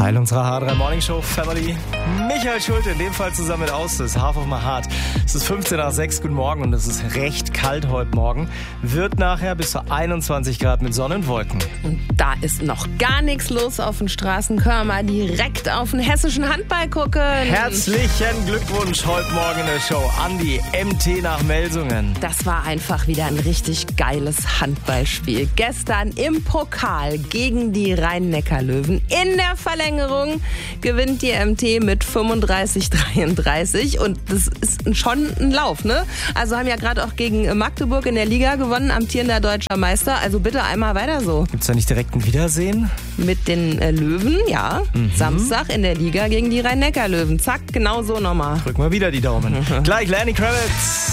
Teil unserer H3 Morning Show Family. Michael Schulte, in dem Fall zusammen mit Austis, Half of My Heart. Es ist 15 nach 6, guten Morgen und es ist recht kalt heute Morgen. Wird nachher bis zu 21 Grad mit Sonne und Wolken. Und da ist noch gar nichts los auf den Straßen. Können wir mal direkt auf den hessischen Handball gucken. Herzlichen Glückwunsch heute Morgen in der Show an die MT nach Melsungen. Das war einfach wieder ein richtig geiles Handballspiel. Gestern im Pokal gegen die Rhein-Neckar-Löwen. In der Verlängerung gewinnt die MT mit 35-33 und das ist schon ein Lauf, ne? Also haben ja gerade auch gegen Magdeburg in der Liga gewonnen, amtierender deutscher Meister. Also bitte einmal weiter so. Gibt's da nicht direkt ein Wiedersehen? Mit den Löwen, ja. Samstag in der Liga gegen die Rhein-Neckar-Löwen. Zack, genau so nochmal. Drück mal wieder die Daumen. Gleich Lenny Kravitz.